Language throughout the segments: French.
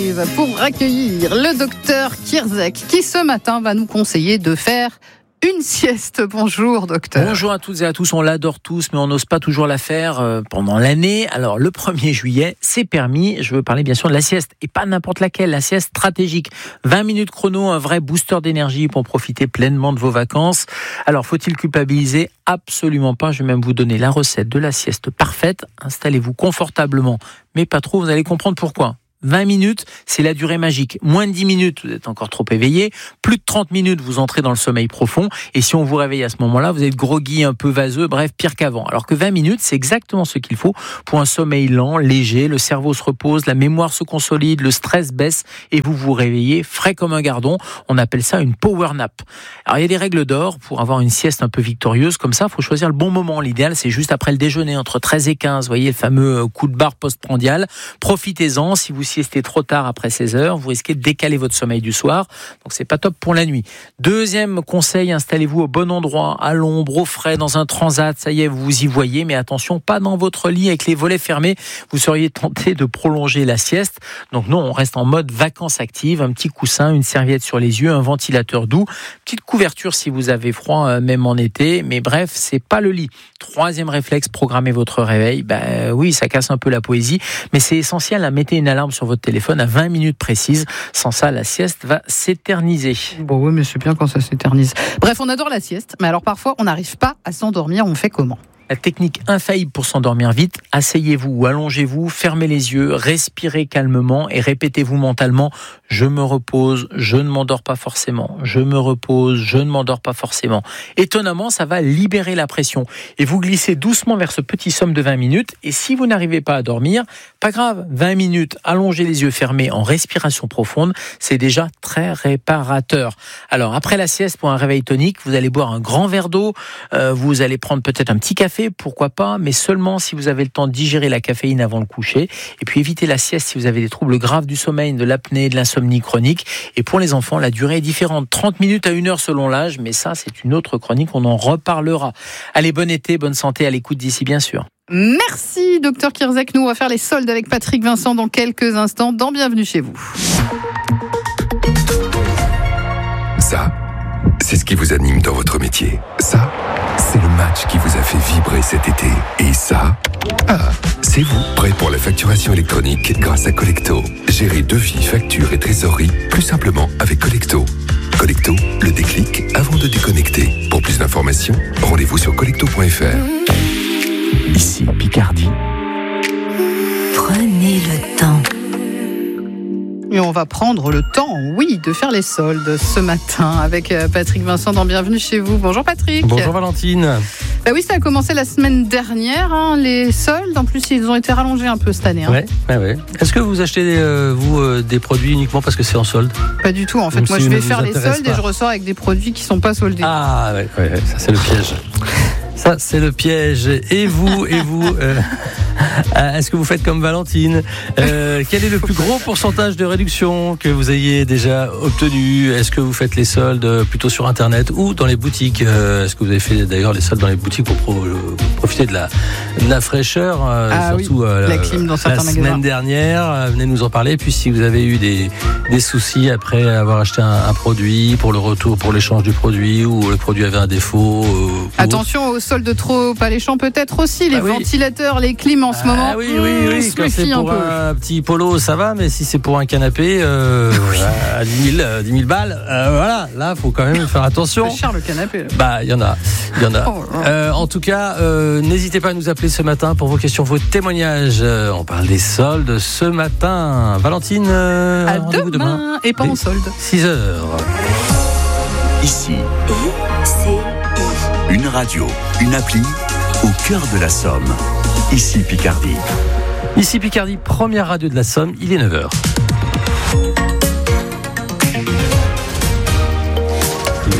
arrive pour accueillir le docteur Kierzek qui ce matin va nous conseiller de faire une sieste. Bonjour docteur. Bonjour à toutes et à tous, on l'adore tous mais on n'ose pas toujours la faire pendant l'année. Alors le 1er juillet, c'est permis, je veux parler bien sûr de la sieste et pas n'importe laquelle, la sieste stratégique. 20 minutes chrono, un vrai booster d'énergie pour profiter pleinement de vos vacances. Alors faut-il culpabiliser ? Absolument pas, je vais même vous donner la recette de la sieste parfaite. Installez-vous confortablement mais pas trop, vous allez comprendre pourquoi. 20 minutes, c'est la durée magique. Moins de 10 minutes, vous êtes encore trop éveillé. Plus de 30 minutes, vous entrez dans le sommeil profond. Et si on vous réveille à ce moment-là, vous êtes groggy, un peu vaseux, bref, pire qu'avant. Alors que 20 minutes, c'est exactement ce qu'il faut pour un sommeil lent, léger. Le cerveau se repose, la mémoire se consolide, le stress baisse et vous vous réveillez frais comme un gardon. On appelle ça une power nap. Alors il y a des règles d'or pour avoir une sieste un peu victorieuse. Comme ça, il faut choisir le bon moment. L'idéal, c'est juste après le déjeuner, entre 13 et 15. Vous voyez le fameux coup de barre postprandial. Profitez-en. Si vous siestez trop tard après 16 heures, vous risquez de décaler votre sommeil du soir, donc c'est pas top pour la nuit. Deuxième conseil, installez-vous au bon endroit, à l'ombre, au frais, dans un transat, ça y est, vous y voyez, mais attention, pas dans votre lit avec les volets fermés, vous seriez tenté de prolonger la sieste. Donc non, on reste en mode vacances actives, un petit coussin, une serviette sur les yeux, un ventilateur doux, petite couverture si vous avez froid, même en été, mais bref, c'est pas le lit. Troisième réflexe, programmez votre réveil. Oui, ça casse un peu la poésie, mais c'est essentiel, mettez une alarme sur votre téléphone à 20 minutes précises. Sans ça, la sieste va s'éterniser. Bon, oui, mais c'est bien quand ça s'éternise. Bref, on adore la sieste, mais alors parfois, on n'arrive pas à s'endormir. On fait comment ? La technique infaillible pour s'endormir vite, asseyez-vous ou allongez-vous, fermez les yeux, respirez calmement et répétez-vous mentalement « Je me repose, je ne m'endors pas forcément. Je me repose, je ne m'endors pas forcément. » Étonnamment, ça va libérer la pression. Et vous glissez doucement vers ce petit somme de 20 minutes. Et si vous n'arrivez pas à dormir, pas grave, 20 minutes, allongez les yeux fermés en respiration profonde, c'est déjà très réparateur. Alors, après la sieste, pour un réveil tonique, vous allez boire un grand verre d'eau, vous allez prendre peut-être un petit café, pourquoi pas, mais seulement si vous avez le temps de digérer la caféine avant le coucher. Et puis évitez la sieste si vous avez des troubles graves du sommeil, de l'apnée, de l'insomnie chronique. Et pour les enfants, la durée est différente, 30 minutes à 1 heure selon l'âge, mais ça c'est une autre chronique, on en reparlera. Allez, bon été, bonne santé à l'écoute d'ici bien sûr. Merci docteur Kierzek, nous on va faire les soldes avec Patrick Vincent dans quelques instants dans Bienvenue chez vous. Ça, c'est ce qui vous anime dans votre métier. Ça, c'est le match qui vous a fait vibrer cet été. Et ça, c'est vous, prêt pour la facturation électronique grâce à Collecto. Gérez devis, factures et trésorerie plus simplement avec Collecto. Collecto, le déclic avant de déconnecter. Pour plus d'informations, rendez-vous sur collecto.fr. Ici, Picardie. Prenez le temps. Et on va prendre le temps, oui, de faire les soldes ce matin avec Patrick Vincent dans Bienvenue chez vous. Bonjour Patrick. Bonjour Valentine. Oui, ça a commencé la semaine dernière, les soldes. En plus, ils ont été rallongés un peu cette année. Ouais. Est-ce que vous achetez des produits uniquement parce que c'est en solde ? Pas du tout. En fait, moi, je vais faire les soldes et je ressors avec des produits qui sont pas soldés. Ah ouais, ça c'est le piège. Ça, c'est le piège. Et vous, est-ce que vous faites comme Valentine ? Quel est le plus gros pourcentage de réduction que vous ayez déjà obtenu ? Est-ce que vous faites les soldes plutôt sur Internet ou dans les boutiques ? Est-ce que vous avez fait d'ailleurs les soldes dans les boutiques pour profiter de la fraîcheur, surtout la clim dans certains magasins. Semaine dernière, venez nous en parler. Puis si vous avez eu des soucis après avoir acheté un produit, pour le retour, pour l'échange du produit, ou le produit avait un défaut. Attention aux soldes trop alléchants, peut-être aussi les ventilateurs, les clims en ce moment. Oui. Quand c'est pour un petit polo, ça va, mais si c'est pour un canapé à 10 000 balles, voilà, là, faut quand même faire attention. C'est cher le canapé. Il y en a. En tout cas, n'hésitez pas à nous appeler ce matin pour vos questions, vos témoignages. On parle des soldes ce matin. Valentine, à demain et pas en solde. 6h. Ici, une radio, une appli au cœur de la Somme. Ici Picardie. Ici Picardie, première radio de la Somme, il est 9h.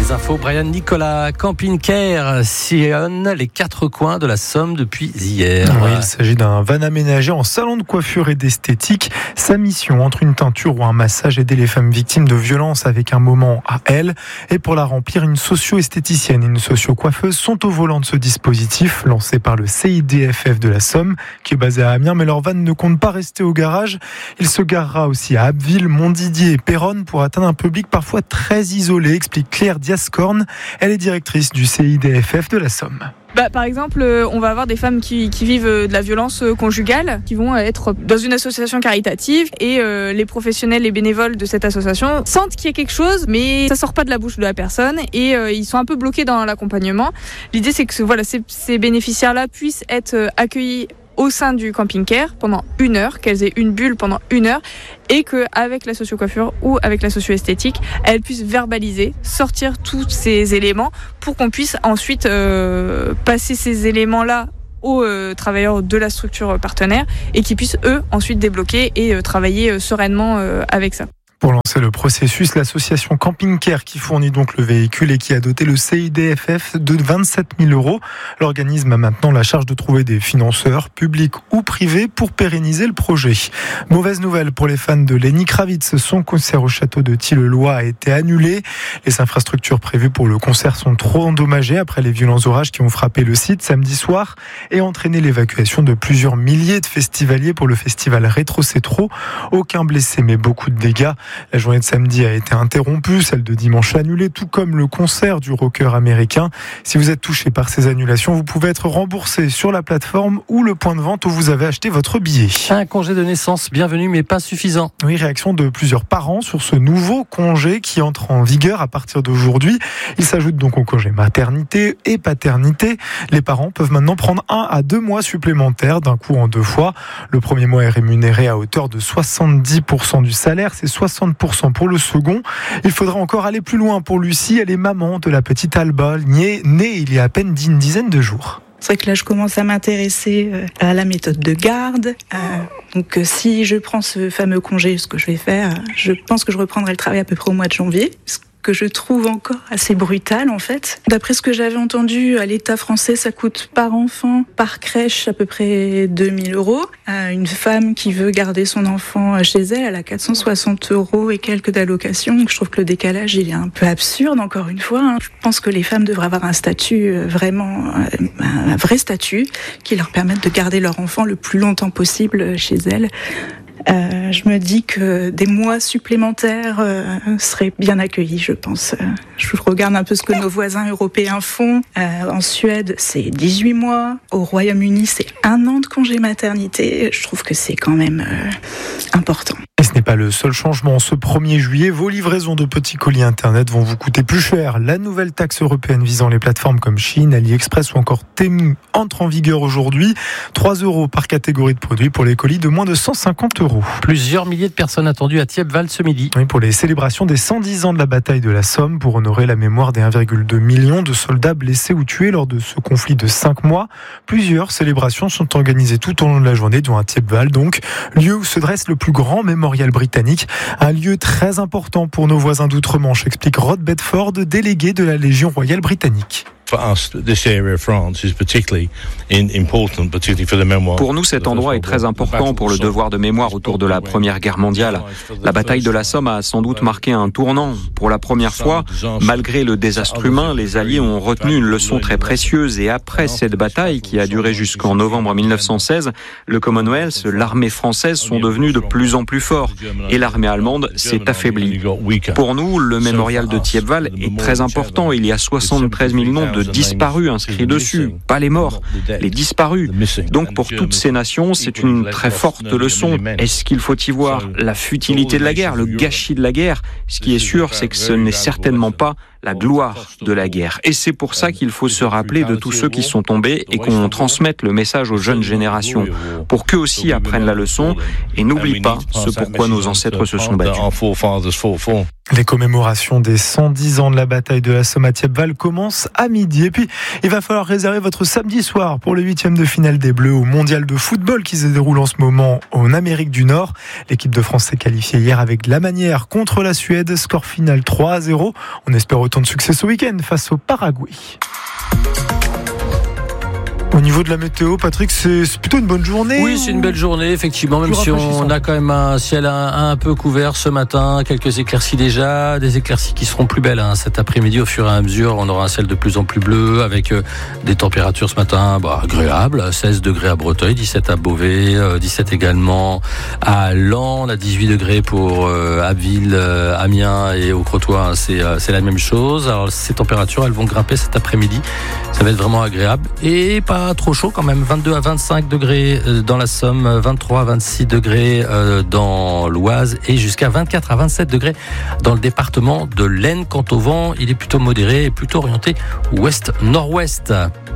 les infos, Brian Nicolas. Camping Care sillonne les 4 coins de la Somme depuis hier. Oui, il s'agit d'un van aménagé en salon de coiffure et d'esthétique. Sa mission, entre une teinture ou un massage, aider les femmes victimes de violences avec un moment à elles. Et pour la remplir, une socio-esthéticienne et une socio-coiffeuse sont au volant de ce dispositif lancé par le CIDFF de la Somme, qui est basé à Amiens, mais leur van ne compte pas rester au garage. Il se garera aussi à Abbeville, Montdidier et Péronne pour atteindre un public parfois très isolé, explique Claire Diascorne. Elle est directrice du CIDFF de la Somme. Par exemple, on va avoir des femmes qui vivent de la violence conjugale, qui vont être dans une association caritative et les professionnels et bénévoles de cette association sentent qu'il y a quelque chose, mais ça sort pas de la bouche de la personne et ils sont un peu bloqués dans l'accompagnement. L'idée, c'est que ces bénéficiaires-là puissent être accueillis au sein du camping care pendant 1 heure, qu'elles aient une bulle pendant 1 heure et qu'avec la socio-coiffure ou avec la socio-esthétique, elles puissent verbaliser, sortir tous ces éléments pour qu'on puisse ensuite passer ces éléments-là aux travailleurs de la structure partenaire et qu'ils puissent eux ensuite débloquer et travailler sereinement avec ça. Pour lancer le processus, l'association Camping Care qui fournit donc le véhicule et qui a doté le CIDFF de 27 000 €. L'organisme a maintenant la charge de trouver des financeurs, publics ou privés, pour pérenniser le projet. Mauvaise nouvelle pour les fans de Lenny Kravitz. Son concert au château de Tilleloy a été annulé. Les infrastructures prévues pour le concert sont trop endommagées après les violents orages qui ont frappé le site samedi soir et entraîné l'évacuation de plusieurs milliers de festivaliers pour le festival Rétro C'est Trop. Aucun blessé mais beaucoup de dégâts. La journée de samedi a été interrompue, celle de dimanche annulée, tout comme le concert du rocker américain. Si vous êtes touché par ces annulations, vous pouvez être remboursé sur la plateforme ou le point de vente où vous avez acheté votre billet. Un congé de naissance bienvenu mais pas suffisant. Oui, réaction de plusieurs parents sur ce nouveau congé qui entre en vigueur à partir d'aujourd'hui. Il s'ajoute donc au congé maternité et paternité. Les parents peuvent maintenant prendre 1 à 2 mois supplémentaires d'un coup en 2 fois. Le premier mois est rémunéré à hauteur de 70% du salaire, c'est 60% pour le second. Il faudra encore aller plus loin pour Lucie. Elle est maman de la petite Alba, née il y a à peine une dizaine de jours. C'est vrai que là, je commence à m'intéresser à la méthode de garde. Donc, si je prends ce fameux congé, ce que je vais faire, je pense que je reprendrai le travail à peu près au mois de janvier. Que je trouve encore assez brutal en fait. D'après ce que j'avais entendu, à l'État français, ça coûte par enfant, par crèche, à peu près 2 000 €. Une femme qui veut garder son enfant chez elle a 460 € et quelques d'allocations. Donc, je trouve que le décalage, il est un peu absurde, encore une fois. Je pense que les femmes devraient avoir un statut vraiment, un vrai statut qui leur permette de garder leur enfant le plus longtemps possible chez elles. Je me dis que des mois supplémentaires seraient bien accueillis, je pense. Je regarde un peu ce que nos voisins européens font. En Suède, c'est 18 mois. Au Royaume-Uni, c'est 1 an de congé maternité. Je trouve que c'est quand même important. Et ce n'est pas le seul changement. Ce 1er juillet, vos livraisons de petits colis Internet vont vous coûter plus cher. La nouvelle taxe européenne visant les plateformes comme Shein, AliExpress ou encore Temu entre en vigueur aujourd'hui. 3 € par catégorie de produits pour les colis de moins de 150 €. Plusieurs milliers de personnes attendues à Thiepval ce midi. Oui, pour les célébrations des 110 ans de la bataille de la Somme, pour honorer la mémoire des 1,2 million de soldats blessés ou tués lors de ce conflit de 5 mois. Plusieurs célébrations sont organisées tout au long de la journée, dont à Thiepval, donc, lieu où se dresse le plus grand mémorial britannique. Un lieu très important pour nos voisins d'outre-Manche, explique Rod Bedford, délégué de la Légion royale britannique. Pour nous, cet endroit est très important pour le devoir de mémoire autour de la Première Guerre mondiale. La bataille de la Somme a sans doute marqué un tournant. Pour la première fois, malgré le désastre humain, les Alliés ont retenu une leçon très précieuse. Et après cette bataille, qui a duré jusqu'en novembre 1916, le Commonwealth, l'armée française sont devenus de plus en plus forts. Et l'armée allemande s'est affaiblie. Pour nous, le mémorial de Thiepval est très important. Il y a 73 000 noms de disparus inscrits dessus, pas les morts, les disparus. Donc pour toutes ces nations, c'est une très forte leçon. Est-ce qu'il faut y voir la futilité de la guerre, le gâchis de la guerre? Ce qui est sûr, c'est que ce n'est certainement pas la gloire de la guerre. Et c'est pour ça qu'il faut se rappeler de tous ceux qui sont tombés et qu'on transmette le message aux jeunes générations, pour qu'eux aussi apprennent la leçon et n'oublient pas ce pourquoi nos ancêtres se sont battus. Les commémorations des 110 ans de la bataille de la Somme à Thiepval commencent à midi. Et puis, il va falloir réserver votre samedi soir pour le 8e de finale des Bleus au mondial de football qui se déroule en ce moment en Amérique du Nord. L'équipe de France s'est qualifiée hier avec la manière contre la Suède, score final 3-0. On espère autant autant de succès ce week-end face au Paraguay. Au niveau de la météo, Patrick, c'est plutôt une bonne journée. Oui, c'est une belle journée, effectivement, même si on a quand même un ciel un peu couvert ce matin, quelques éclaircies déjà, des éclaircies qui seront plus belles cet après-midi au fur et à mesure. On aura un ciel de plus en plus bleu avec des températures ce matin agréables, 16 degrés à Breteuil, 17 à Beauvais, 17 également à Laon, on a 18 degrés pour Abbeville, Amiens et au Crotoy, c'est la même chose. Alors ces températures, elles vont grimper cet après-midi, ça va être vraiment agréable et pas trop chaud quand même, 22 à 25 degrés dans la Somme, 23 à 26 degrés dans l'Oise et jusqu'à 24 à 27 degrés dans le département de l'Aisne. Quant au vent, il est plutôt modéré et plutôt orienté ouest-nord-ouest.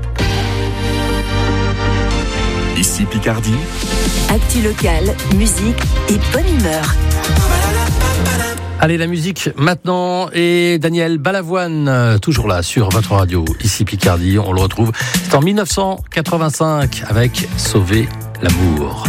Ici Picardie. Actu locale, musique et bonne humeur. Allez, la musique maintenant, et Daniel Balavoine, toujours là sur votre radio, ici Picardie, on le retrouve. C'est en 1985 avec Sauver l'amour.